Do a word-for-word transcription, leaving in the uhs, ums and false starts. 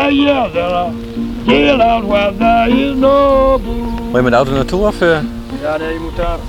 yeah, yeah, Zella. Chill out while there is no boo. Moet je met de auto naartoe of? Uh... Ja, nee, je moet daar.